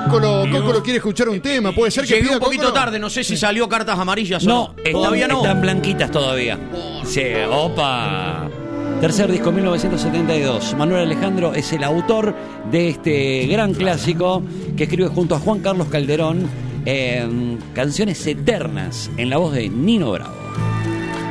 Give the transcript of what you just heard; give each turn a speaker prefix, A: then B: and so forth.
A: Cócolo quiere escuchar un tema. Puede ser que
B: Llegué
A: pida
B: un poquito
A: Cócolo.
B: tarde, no sé si salió cartas amarillas o
C: No,
B: no. Todavía no.
C: Están blanquitas todavía. Sí, opa. Tercer disco, 1972. Manuel Alejandro es el autor de este gran clásico que escribe junto a Juan Carlos Calderón, canciones eternas en la voz de Nino Bravo.